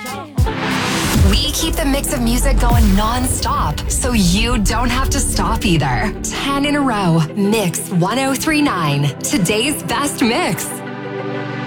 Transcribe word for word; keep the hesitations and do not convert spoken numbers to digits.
We keep the mix of music going non-stop, so you don't have to stop either. ten in a row. Mix one oh three point nine. Today's best mix.